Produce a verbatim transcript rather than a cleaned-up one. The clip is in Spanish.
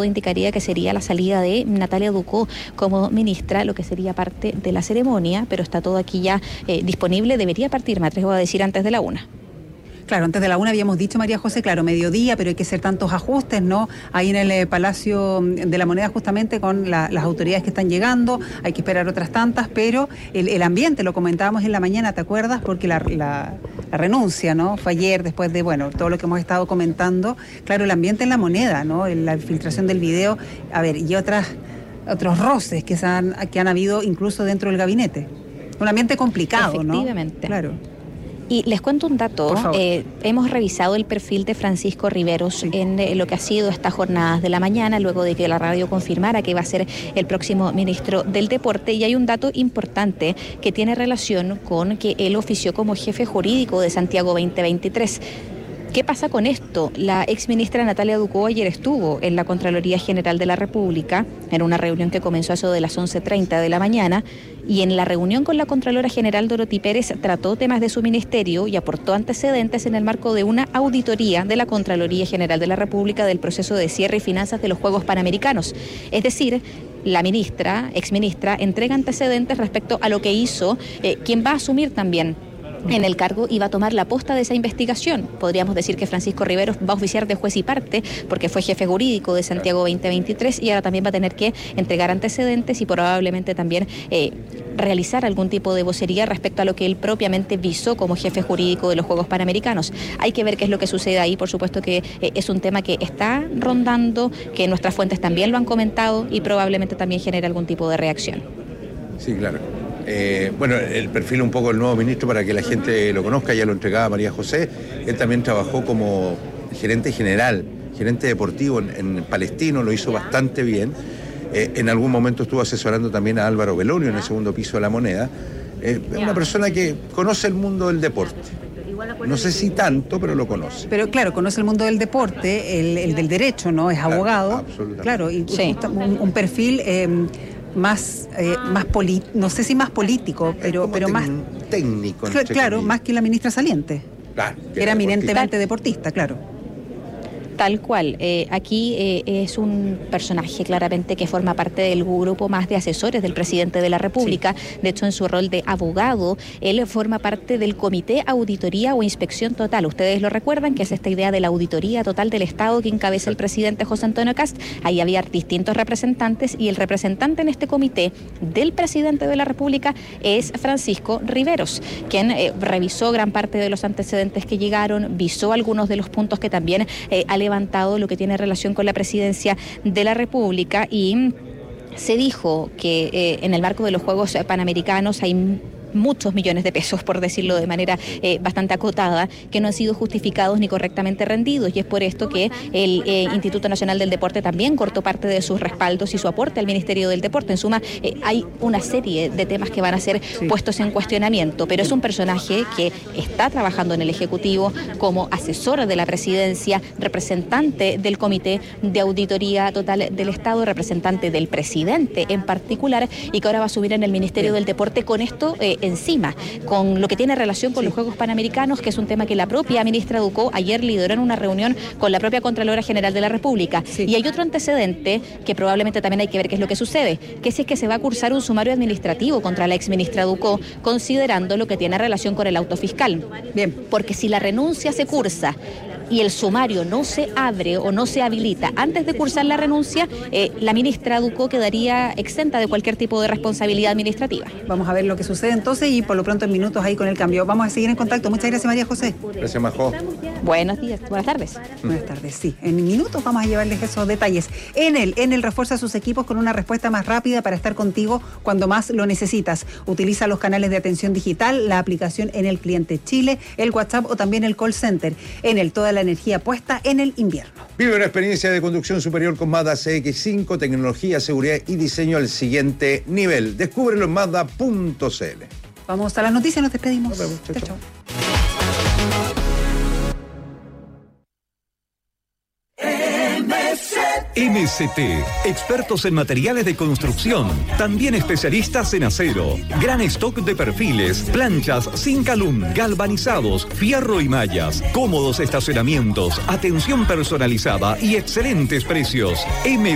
indicaría que sería la salida de Natalia Ducó como ministra, lo que sería parte de la ceremonia, pero está todo aquí ya eh, disponible. Debería partir, me atrevo a decir, antes de la una. Claro, antes de la una habíamos dicho, María José, claro, mediodía, pero hay que hacer tantos ajustes, ¿no? Ahí en el eh, Palacio de la Moneda, justamente con la, las autoridades que están llegando, hay que esperar otras tantas, pero el, el ambiente, lo comentábamos en la mañana, ¿te acuerdas? Porque la, la, la renuncia, ¿no? Fue ayer, después de, bueno, todo lo que hemos estado comentando. Claro, el ambiente en la Moneda, ¿no? La filtración del video, a ver, y otras, otros roces que, se han, que han habido incluso dentro del gabinete. Un ambiente complicado, ¿no? Efectivamente. Claro. Y les cuento un dato, eh, hemos revisado el perfil de Francisco Riveros sí. en eh, lo que ha sido estas jornadas de la mañana, luego de que la radio confirmara que va a ser el próximo ministro del Deporte, y hay un dato importante que tiene relación con que él ofició como jefe jurídico de Santiago veinte veintitrés. ¿Qué pasa con esto? La exministra Natalia Ducó ayer estuvo en la Contraloría General de la República, en una reunión que comenzó a eso de las once treinta de la mañana, y en la reunión con la Contralora General Dorothy Pérez trató temas de su ministerio y aportó antecedentes en el marco de una auditoría de la Contraloría General de la República del proceso de cierre y finanzas de los Juegos Panamericanos. Es decir, la ministra, exministra, entrega antecedentes respecto a lo que hizo eh, quien va a asumir también en el cargo y va a tomar la posta de esa investigación. Podríamos decir que Francisco Riveros va a oficiar de juez y parte porque fue jefe jurídico de Santiago veinte veintitrés y ahora también va a tener que entregar antecedentes y probablemente también eh, realizar algún tipo de vocería respecto a lo que él propiamente visó como jefe jurídico de los Juegos Panamericanos. Hay que ver qué es lo que sucede ahí. Por supuesto que eh, es un tema que está rondando, que nuestras fuentes también lo han comentado y probablemente también genere algún tipo de reacción. Sí, claro. Eh, bueno, el perfil un poco del nuevo ministro para que la gente lo conozca, ya lo entregaba María José. Él también trabajó como gerente general, gerente deportivo en, en Palestino, lo hizo bastante bien. Eh, en algún momento estuvo asesorando también a Álvaro Belonio en el segundo piso de La Moneda. Eh, es una persona que conoce el mundo del deporte. No sé si tanto, pero lo conoce. Pero claro, conoce el mundo del deporte, el, el del derecho, ¿no? Es abogado. Claro, absolutamente. Claro, y sí. un, un perfil... Eh, más, eh, más poli, no sé si más político, pero, pero más técnico. Cl- claro, más que la ministra saliente. Claro, que era eminentemente deportista, claro. Tal cual. Eh, aquí eh, es un personaje claramente que forma parte del grupo más de asesores del presidente de la República. Sí. De hecho, en su rol de abogado, él forma parte del Comité Auditoría o Inspección Total. Ustedes lo recuerdan, que es esta idea de la auditoría total del Estado que encabeza el presidente José Antonio Kast. Ahí había distintos representantes y el representante en este comité del presidente de la República es Francisco Riveros, quien eh, revisó gran parte de los antecedentes que llegaron, visó algunos de los puntos que también eh, levantado lo que tiene relación con la presidencia de la República y se dijo que eh, en el marco de los Juegos Panamericanos hay muchos millones de pesos, por decirlo de manera eh, bastante acotada, que no han sido justificados ni correctamente rendidos, y es por esto que el eh, Instituto Nacional del Deporte también cortó parte de sus respaldos y su aporte al Ministerio del Deporte. En suma, eh, hay una serie de temas que van a ser sí. puestos en cuestionamiento, pero es un personaje que está trabajando en el Ejecutivo como asesor de la presidencia, representante del Comité de Auditoría Total del Estado, representante del presidente en particular, y que ahora va a asumir en el Ministerio del Deporte con esto eh, encima, con lo que tiene relación con sí. los Juegos Panamericanos, que es un tema que la propia ministra Ducó ayer lideró en una reunión con la propia Contralora General de la República. Sí. Y hay otro antecedente que probablemente también hay que ver qué es lo que sucede, que si es que se va a cursar un sumario administrativo contra la exministra Ducó, considerando lo que tiene relación con el auto fiscal. Bien, porque si la renuncia se cursa y el sumario no se abre o no se habilita antes de cursar la renuncia, eh, la ministra Ducó quedaría exenta de cualquier tipo de responsabilidad administrativa. Vamos a ver lo que sucede entonces y por lo pronto en minutos ahí con el cambio. Vamos a seguir en contacto. Muchas gracias, María José. Gracias, Majo. Buenos días, buenas tardes. Buenas tardes, sí. En minutos vamos a llevarles esos detalles. En el, en el refuerza sus equipos con una respuesta más rápida para estar contigo cuando más lo necesitas. Utiliza los canales de atención digital, la aplicación en el cliente Chile, el WhatsApp o también el call center. En el toda la energía puesta en el invierno. Vive una experiencia de conducción superior con Mazda C X cinco, tecnología, seguridad y diseño al siguiente nivel. Descúbrelo en mazda punto c l. Vamos a las noticias, nos despedimos. Nos vemos. Chau, chau. M C T, expertos en materiales de construcción, también especialistas en acero, gran stock de perfiles, planchas, Zinc-Alum, galvanizados, fierro y mallas, cómodos estacionamientos, atención personalizada y excelentes precios. M